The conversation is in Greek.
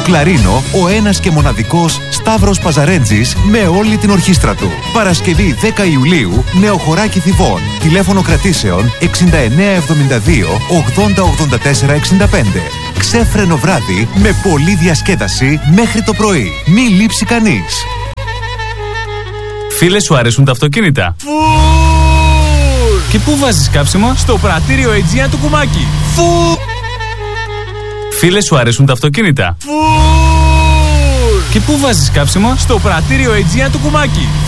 κλαρίνο ο ένας και μοναδικός Σταύρος Παζαρέντζης με όλη την ορχήστρα του. Παρασκευή 10 Ιουλίου, Νεοχωράκι Θηβών. Τηλέφωνο κρατήσεων 6972 8084 65. Ξέφρενο βράδυ με πολλή διασκέδαση μέχρι το πρωί. Μη λείψει κανείς. Φίλε, σου αρέσουν τα αυτοκίνητα? Και πού βάζεις καύσιμο? Στο πρατήριο Aegean του Κουμάκη. Φίλε, σου αρέσουν τα αυτοκίνητα? Και πού βάζεις καύσιμο? Στο πρατήριο Aegean του Κουμάκη.